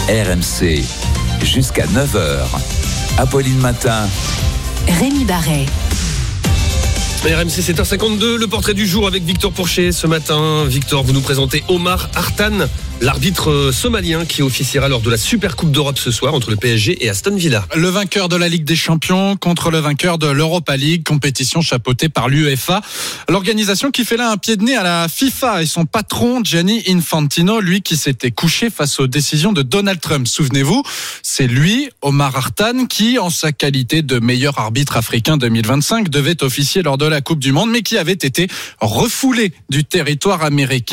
RMC, jusqu'à 9h. Apolline Matin. Rémi Barret. RMC 7h52, le portrait du jour avec Victor Pourchet ce matin. Victor, vous nous présentez Omar Hartan, l'arbitre somalien qui officiera lors de la Super Coupe d'Europe ce soir entre le PSG et Aston Villa. Le vainqueur de la Ligue des Champions contre le vainqueur de l'Europa League, compétition chapeautée par l'UEFA. L'organisation qui fait là un pied de nez à la FIFA et son patron Gianni Infantino, lui qui s'était couché face aux décisions de Donald Trump. Souvenez-vous, c'est lui, Omar Hartan, qui, en sa qualité de meilleur arbitre africain 2025, devait officier lors de la Coupe du Monde, mais qui avait été refoulé du territoire américain.